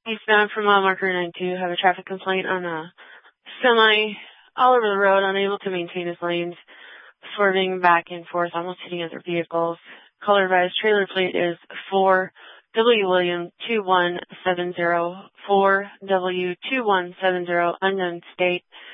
Eastbound from mile marker 92, have a traffic complaint on a semi all over the road, unable to maintain his lanes, swerving back and forth, almost hitting other vehicles. Color of his trailer plate is 4W William 2170, 4W2170, unknown state.